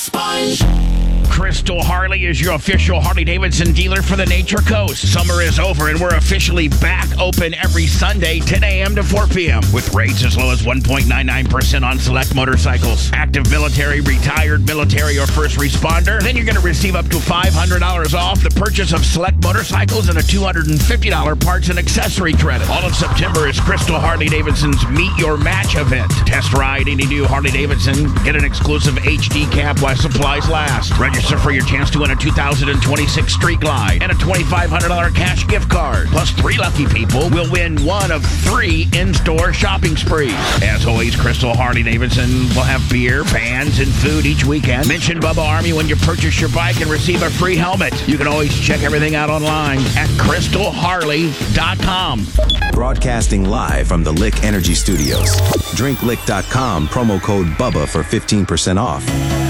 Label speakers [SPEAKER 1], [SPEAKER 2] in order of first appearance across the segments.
[SPEAKER 1] Sponge.
[SPEAKER 2] Crystal Harley is your official Harley-Davidson dealer for the Nature Coast. Summer is over and we're officially back open every Sunday, 10 a.m. to 4 p.m. with rates as low as 1.99% on select motorcycles. Active military, retired military, or first responder. Then you're going to receive up to $500 off the purchase of select motorcycles and a $250 parts and accessory credit. All of September is Crystal Harley-Davidson's Meet Your Match event. Test ride any new Harley-Davidson. Get an exclusive HD cap while supplies last. Register for your chance to win a 2026 Street Glide and a $2,500 cash gift card. Plus, 3 lucky people will win one of 3 in-store shopping sprees. As always, Crystal Harley-Davidson will have beer, bands, and food each weekend. Mention Bubba Army when you purchase your bike and receive a free helmet. You can always check everything out online at crystalharley.com.
[SPEAKER 3] Broadcasting live from the Lick Energy Studios. DrinkLick.com, promo code BUBBA for 15% off.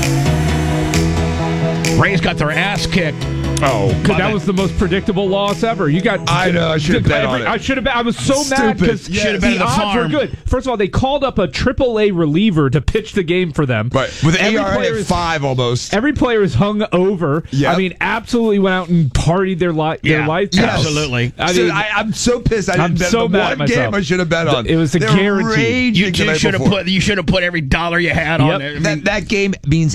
[SPEAKER 2] Rays got their ass kicked.
[SPEAKER 4] Oh, that was the most predictable loss ever. You got.
[SPEAKER 5] I know. I should have bet on it.
[SPEAKER 4] I should have bet. I was so mad because the odds were good. First of all, they called up a AAA reliever to pitch the game for them.
[SPEAKER 5] Right, with an ERA of 5 almost.
[SPEAKER 4] Every player is hung over. Yep. I mean, absolutely went out and partied their life.
[SPEAKER 5] Yes.
[SPEAKER 2] Absolutely.
[SPEAKER 5] I'm so pissed. I didn't bet so the one game I should have bet on.
[SPEAKER 4] It was a guarantee.
[SPEAKER 2] You should have put every dollar you had on it.
[SPEAKER 5] That game means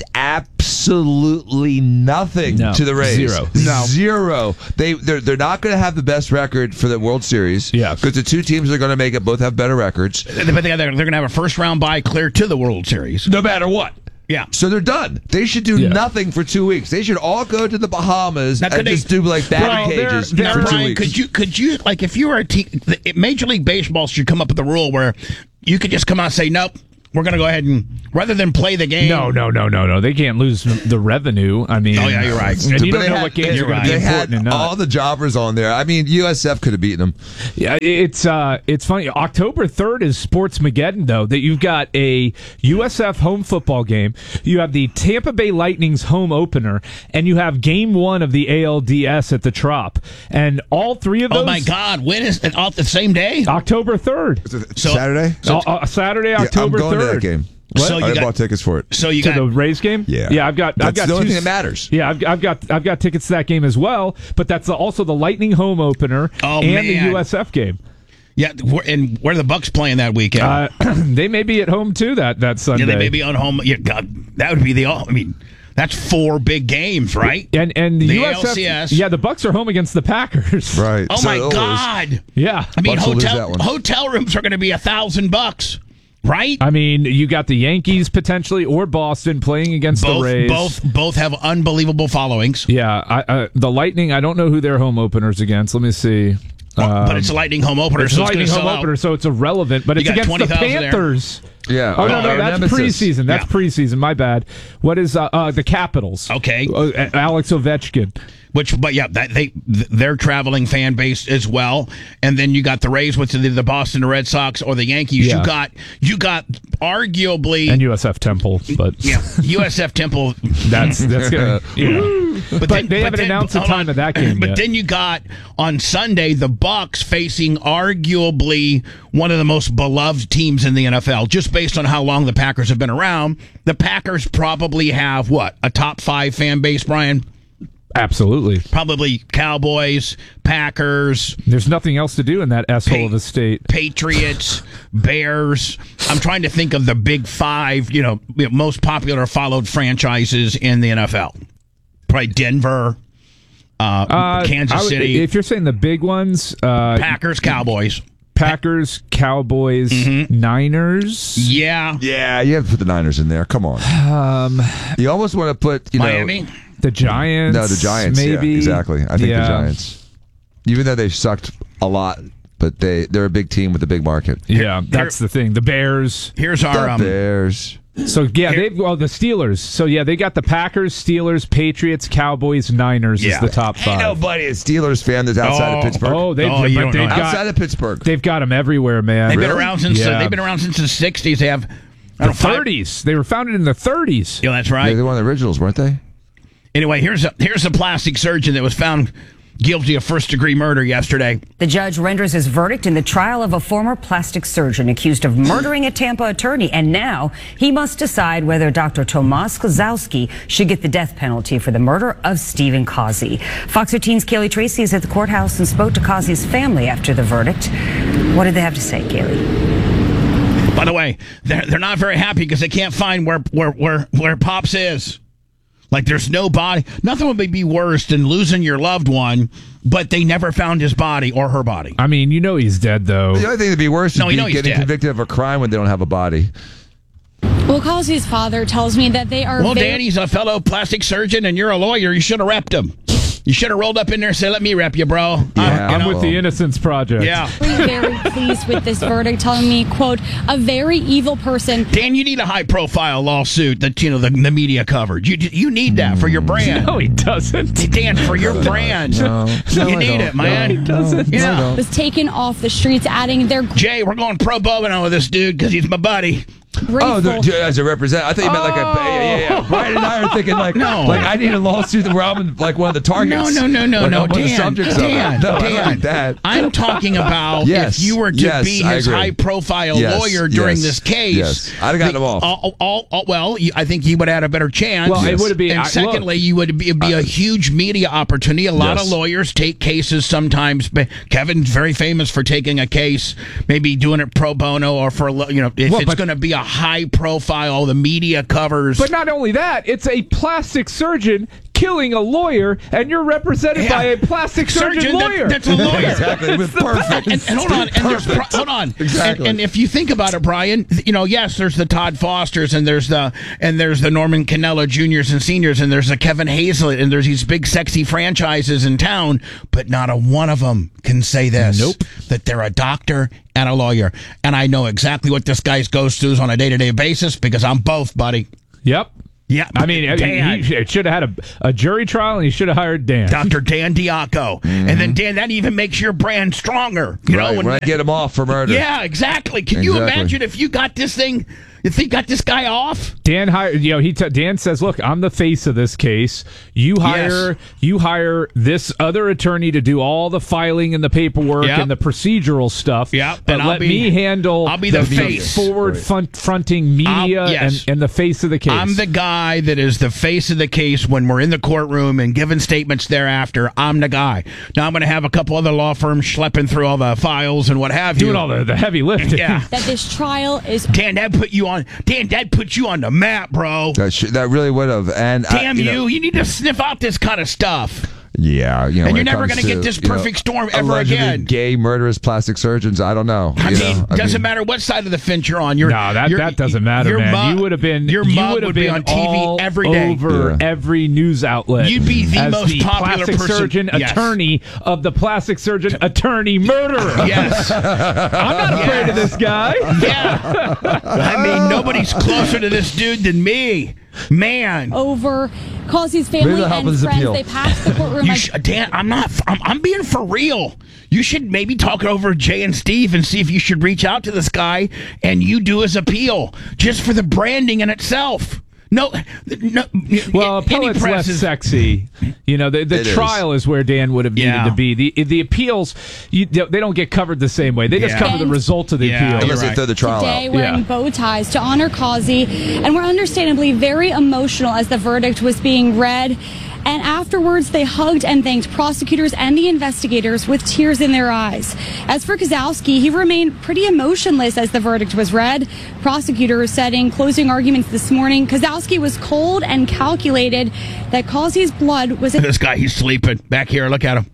[SPEAKER 5] absolutely nothing to the Rays. Zero. They're not going to have the best record for the World Series.
[SPEAKER 4] Yeah,
[SPEAKER 5] because the 2 teams are going to make it both have better records.
[SPEAKER 2] But they're going to have a first round bye clear to the World Series,
[SPEAKER 5] no matter what.
[SPEAKER 2] Yeah.
[SPEAKER 5] So they're done. They should do nothing for 2 weeks. They should all go to the Bahamas and just do like batting cages for 2 weeks.
[SPEAKER 2] Could you like if you were a team, Major League Baseball should come up with a rule where you could just come out and say nope. We're going to go ahead and, rather than play the game.
[SPEAKER 4] No. They can't lose the revenue. I mean.
[SPEAKER 2] Oh, yeah, you're right.
[SPEAKER 4] And you don't know what games are going to be important or not.
[SPEAKER 5] All the jobbers on there. I mean, USF could have beaten them.
[SPEAKER 4] Yeah, it's funny. October 3rd is Sportsmageddon, though, that you've got a USF home football game. You have the Tampa Bay Lightning's home opener, and you have game 1 of the ALDS at the Trop. And all 3 of those.
[SPEAKER 2] Oh, my God. When is it? Off the same day?
[SPEAKER 4] October 3rd.
[SPEAKER 5] Is it Saturday?
[SPEAKER 4] Saturday, October 3rd.
[SPEAKER 5] That game.
[SPEAKER 2] So
[SPEAKER 5] I bought tickets for it.
[SPEAKER 2] So you
[SPEAKER 4] to
[SPEAKER 2] got
[SPEAKER 4] the Rays game?
[SPEAKER 5] Yeah.
[SPEAKER 4] I've got
[SPEAKER 5] the only
[SPEAKER 4] 2
[SPEAKER 5] thing that matters.
[SPEAKER 4] Yeah, I've got tickets to that game as well. But that's also the Lightning home opener and the USF game.
[SPEAKER 2] Yeah, and where are the Bucks playing that weekend?
[SPEAKER 4] They may be at home too that Sunday.
[SPEAKER 2] Yeah, they may be on home. Yeah, God, that would be that's 4 big games, right?
[SPEAKER 4] And the USF,
[SPEAKER 2] ALCS.
[SPEAKER 4] Yeah, the Bucks are home against the Packers.
[SPEAKER 5] Right.
[SPEAKER 2] Oh my God.
[SPEAKER 4] Yeah.
[SPEAKER 2] I mean, hotel rooms are going to be $1,000. Right?
[SPEAKER 4] I mean, you got the Yankees potentially or Boston playing against the Rays.
[SPEAKER 2] Both have unbelievable followings.
[SPEAKER 4] Yeah, the Lightning, I don't know who their home opener's against. Let me see.
[SPEAKER 2] But it's a Lightning home opener,
[SPEAKER 4] it's
[SPEAKER 2] so
[SPEAKER 4] Lightning
[SPEAKER 2] it's
[SPEAKER 4] home opener, so it's irrelevant. But it's against the Panthers.
[SPEAKER 5] There. Yeah.
[SPEAKER 4] Oh no, that's preseason. That's preseason. My bad. What is the Capitals?
[SPEAKER 2] Okay.
[SPEAKER 4] Alex Ovechkin.
[SPEAKER 2] They're traveling fan base as well, and then you got the Rays with the Boston Red Sox or the Yankees.
[SPEAKER 4] Yeah.
[SPEAKER 2] You got arguably
[SPEAKER 4] and USF Temple, but
[SPEAKER 2] USF Temple.
[SPEAKER 4] That's gonna. But they haven't announced the time of that game
[SPEAKER 2] But
[SPEAKER 4] yet.
[SPEAKER 2] then you got on Sunday the Bucks facing arguably one of the most beloved teams in the NFL, just based on how long the Packers have been around. The Packers probably have a top 5 fan base, Brian?
[SPEAKER 4] Absolutely.
[SPEAKER 2] Probably Cowboys, Packers.
[SPEAKER 4] There's nothing else to do in that asshole of a state.
[SPEAKER 2] Patriots, Bears. I'm trying to think of the big 5, most popular followed franchises in the NFL. Probably Denver, Kansas City.
[SPEAKER 4] If you're saying the big ones,
[SPEAKER 2] Packers, Cowboys.
[SPEAKER 4] Packers, Cowboys, Niners.
[SPEAKER 2] Yeah.
[SPEAKER 5] Yeah, you have to put the Niners in there. Come on. You almost want to put,
[SPEAKER 2] Miami?
[SPEAKER 4] The Giants.
[SPEAKER 5] No, the Giants.
[SPEAKER 4] Maybe.
[SPEAKER 5] Yeah, exactly. I think the Giants. Even though they've sucked a lot, but they're a big team with a big market.
[SPEAKER 4] Yeah, that's the thing. The Bears.
[SPEAKER 2] Here's our
[SPEAKER 5] Bears.
[SPEAKER 4] So the Steelers. So they got the Packers, Steelers, Patriots, Cowboys, Niners is the top 5.
[SPEAKER 5] Ain't nobody a Steelers fan that's outside of Pittsburgh.
[SPEAKER 4] They've got
[SPEAKER 5] outside of Pittsburgh.
[SPEAKER 4] They've got them everywhere, man.
[SPEAKER 2] They've been around since they've been around since the 60s. They have
[SPEAKER 4] the 30s. They were founded in the 30s.
[SPEAKER 2] Yeah, that's right.
[SPEAKER 5] They're one of the originals, weren't they?
[SPEAKER 2] Anyway, here's a plastic surgeon that was found guilty of first-degree murder yesterday.
[SPEAKER 1] The judge renders his verdict in the trial of a former plastic surgeon accused of murdering a Tampa attorney, and now he must decide whether Dr. Tomas Kozlowski should get the death penalty for the murder of Stephen Causey. Fox 13's Kaylee Tracy is at the courthouse and spoke to Causey's family after the verdict. What did they have to say, Kaylee?
[SPEAKER 2] By the way, they're not very happy because they can't find where Pops is. Like, there's no body. Nothing would be worse than losing your loved one, but they never found his body or her body.
[SPEAKER 4] I mean, you know he's dead, though.
[SPEAKER 5] The only thing that'd be worse is getting convicted of a crime when they don't have a body.
[SPEAKER 6] Well, Causey's father tells me that they are...
[SPEAKER 2] Well, Danny's a fellow plastic surgeon, and you're a lawyer. You should have repped him. You should have rolled up in there and said, let me rep you, bro.
[SPEAKER 4] Yeah, I'm with the Innocence Project.
[SPEAKER 2] Yeah.
[SPEAKER 6] Very pleased with this verdict, telling me, quote, a very evil person.
[SPEAKER 2] Dan, you need a high-profile lawsuit that, the media covered. You need that for your brand.
[SPEAKER 4] No, he doesn't.
[SPEAKER 2] Dan, for your brand.
[SPEAKER 5] No,
[SPEAKER 2] you need it, man.
[SPEAKER 4] No, he doesn't.
[SPEAKER 2] Yeah.
[SPEAKER 6] Was taken off the streets, adding their...
[SPEAKER 2] Jay, we're going pro bono with this dude because he's my buddy.
[SPEAKER 6] Grateful.
[SPEAKER 5] As a representative, I thought you meant yeah. Brian and I are thinking like I need a lawsuit where I'm like one of the targets.
[SPEAKER 2] No,
[SPEAKER 5] Dan,
[SPEAKER 2] Dan,
[SPEAKER 5] I don't like that.
[SPEAKER 2] I'm talking about if you were to be his high-profile lawyer during this case.
[SPEAKER 5] Yes, I'd have gotten him off.
[SPEAKER 2] I think he would have had a better chance.
[SPEAKER 4] Well, it would be.
[SPEAKER 2] And secondly, it'd be a huge media opportunity. A lot of lawyers take cases sometimes. Kevin's very famous for taking a case, maybe doing it pro bono or for if it's going to be a high profile, the media covers.
[SPEAKER 4] But not only that, it's a plastic surgeon killing a lawyer, and you're represented by a plastic surgeon lawyer.
[SPEAKER 2] That's a lawyer.
[SPEAKER 5] Exactly. It was perfect.
[SPEAKER 2] And hold on. Hold on.
[SPEAKER 5] Exactly.
[SPEAKER 2] And if you think about it, Brian, yes, there's the Todd Fosters, and there's the Norman Cannella Juniors and Seniors, and there's the Kevin Hazlett, and there's these big sexy franchises in town, but not a one of them can say this.
[SPEAKER 4] Nope.
[SPEAKER 2] That they're a doctor and a lawyer. And I know exactly what this guy goes through on a day-to-day basis because I'm both, buddy.
[SPEAKER 4] Yep.
[SPEAKER 2] Yeah,
[SPEAKER 4] I mean, he should have had a jury trial, and he should have hired Dan.
[SPEAKER 2] Dr. Dan Diaco. Mm-hmm. And then, Dan, that even makes your brand stronger.
[SPEAKER 5] When I get him off for murder.
[SPEAKER 2] Yeah, exactly. Can you imagine if you got this thing... You think got this guy off?
[SPEAKER 4] Dan hired. Dan says, "Look, I'm the face of this case. You hire this other attorney to do all the filing and the paperwork and the procedural stuff.
[SPEAKER 2] Yeah,
[SPEAKER 4] but let me handle.
[SPEAKER 2] I'll be the face,
[SPEAKER 4] forward-fronting media and the face of the case.
[SPEAKER 2] I'm the guy that is the face of the case when we're in the courtroom and giving statements thereafter. I'm the guy. Now I'm going to have a couple other law firms schlepping through all the files and what have you,
[SPEAKER 4] doing all the heavy lifting.
[SPEAKER 2] Yeah,
[SPEAKER 6] that this trial is.
[SPEAKER 2] Dan, that put you on the map, bro.
[SPEAKER 5] That really would have. And
[SPEAKER 2] damn you need to sniff out this kind of stuff.
[SPEAKER 5] Yeah,
[SPEAKER 2] and you're never going to get this perfect storm ever again.
[SPEAKER 5] Gay, murderous plastic surgeons. I don't know.
[SPEAKER 2] Doesn't matter what side of the fence you're on.
[SPEAKER 4] That doesn't matter, man. You would have been.
[SPEAKER 2] Your mug would be on TV every day,
[SPEAKER 4] over every news outlet.
[SPEAKER 2] You'd be the most popular
[SPEAKER 4] plastic surgeon attorney of the plastic surgeon attorney murderer.
[SPEAKER 2] Yes,
[SPEAKER 4] I'm not afraid of this guy.
[SPEAKER 2] Yeah, I mean nobody's closer to this dude than me. Man,
[SPEAKER 6] over Causey's family and friends, they passed the courtroom.
[SPEAKER 2] Dan, I'm being for real. You should maybe talk it over Jay and Steve and see if you should reach out to this guy and you do his appeal just for the branding in itself. No.
[SPEAKER 4] Well, appellate's less sexy. The trial is where Dan would have needed to be. The appeals, they don't get covered the same way. They just cover the result of the appeal.
[SPEAKER 5] Unless they throw the trial
[SPEAKER 6] Today,
[SPEAKER 5] out.
[SPEAKER 6] wearing bow ties to honor Causey, and we're understandably very emotional as the verdict was being read. And afterwards, they hugged and thanked prosecutors and the investigators with tears in their eyes. As for Kozlowski, he remained pretty emotionless as the verdict was read. Prosecutors said in closing arguments this morning, Kozlowski was cold and calculated, that Causey's blood was...
[SPEAKER 2] This guy, he's sleeping. Back here, look at him.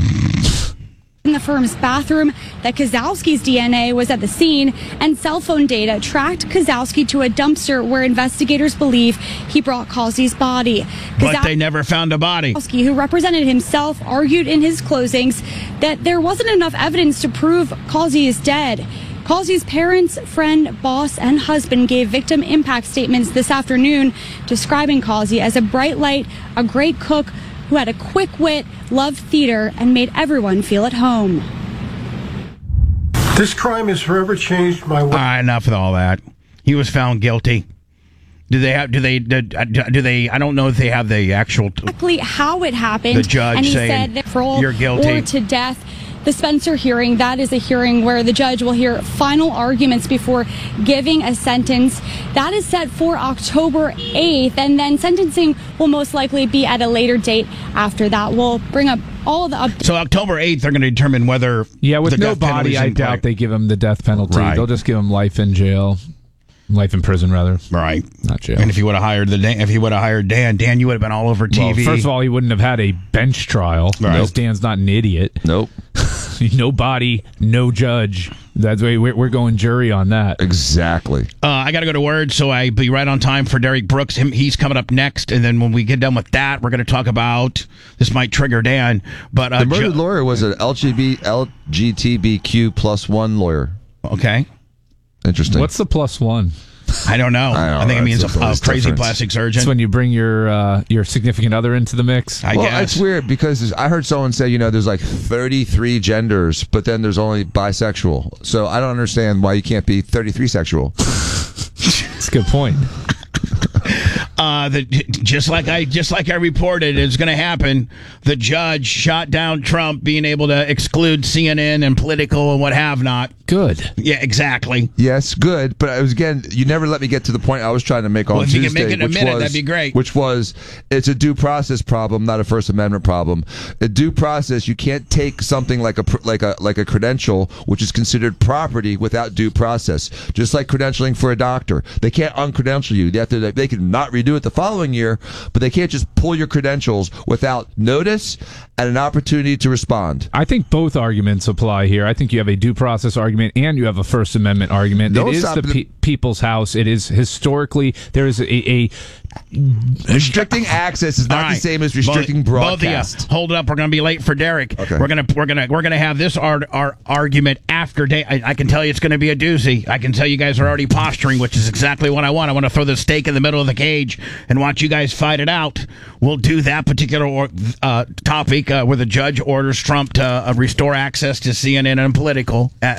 [SPEAKER 6] In the firm's bathroom, that Kozlowski's DNA was at the scene, and cell phone data tracked Kozlowski to a dumpster where investigators believe he brought Causey's body.
[SPEAKER 2] But they never found a body.
[SPEAKER 6] Kozlowski, who represented himself, argued in his closings that there wasn't enough evidence to prove Causey is dead. Causey's parents, friend, boss, and husband gave victim impact statements this afternoon, describing Causey as a bright light, a great cook, who had a quick wit, loved theater, and made everyone feel at home.
[SPEAKER 7] This crime has forever changed my life.
[SPEAKER 2] Enough of all that. He was found guilty. Do they? I don't know if they have the actual
[SPEAKER 6] exactly how it happened.
[SPEAKER 2] The judge
[SPEAKER 6] and he
[SPEAKER 2] saying
[SPEAKER 6] said that for
[SPEAKER 2] you're guilty
[SPEAKER 6] or to death. The Spencer hearing, that is a hearing where the judge will hear final arguments before giving a sentence. That is set for October 8th, and then sentencing will most likely be at a later date after that. We'll bring up all the updates.
[SPEAKER 2] So October 8th, they're going to determine whether...
[SPEAKER 4] Yeah, with no body, I doubt they give him the death penalty.
[SPEAKER 2] Right.
[SPEAKER 4] They'll just give him life in jail. Life in prison, rather.
[SPEAKER 2] Right.
[SPEAKER 4] Not jail.
[SPEAKER 2] And if he would have hired Dan, you would have been all over TV.
[SPEAKER 4] Well, first of all, he wouldn't have had a bench trial.
[SPEAKER 2] Right.
[SPEAKER 4] Because Dan's not an idiot.
[SPEAKER 5] Nope.
[SPEAKER 4] No body, no judge. That's why we're going jury on that.
[SPEAKER 5] Exactly.
[SPEAKER 2] I got to go to Word, so I'll be right on time for Derek Brooks. He's coming up next, and then when we get done with that, we're going to talk about, this might trigger Dan, but...
[SPEAKER 5] the murdered lawyer was an LGBTQ +1 lawyer.
[SPEAKER 2] Okay.
[SPEAKER 5] Interesting.
[SPEAKER 4] What's the +1?
[SPEAKER 2] I don't know. I think it means a crazy plastic surgeon.
[SPEAKER 4] It's when you bring your significant other into the mix.
[SPEAKER 2] I guess.
[SPEAKER 5] It's weird because I heard someone say, there's like 33 genders, but then there's only bisexual. So I don't understand why you can't be 33 sexual.
[SPEAKER 4] That's a good point.
[SPEAKER 2] Just like I reported, it's going to happen. The judge shot down Trump being able to exclude CNN and Political and what have not.
[SPEAKER 4] Good.
[SPEAKER 2] Yeah, exactly.
[SPEAKER 5] Yes, good. But it was, again, you never let me get to the point I was trying to make on Tuesday.
[SPEAKER 2] If you can make it in a minute, that'd be great.
[SPEAKER 5] Which was, it's a due process problem, not a First Amendment problem. A due process, you can't take something like a credential, which is considered property, without due process. Just like credentialing for a doctor, they can't uncredential you. They can not redo it the following year, but they can't just pull your credentials without notice and an opportunity to respond.
[SPEAKER 4] I think both arguments apply here. I think you have a due process argument and you have a First Amendment argument. It is the people's house. It is historically, there is a
[SPEAKER 5] restricting access is not the same as restricting broadcast.
[SPEAKER 2] Both of you, hold it up. We're going to be late for Derek.
[SPEAKER 5] Okay.
[SPEAKER 2] We're gonna have this our argument after day. I can tell you it's going to be a doozy. I can tell you guys are already posturing, which is exactly what I want. I want to throw the stake in the middle of the cage and watch you guys fight it out. We'll do that particular topic where the judge orders Trump to restore access to CNN and Political.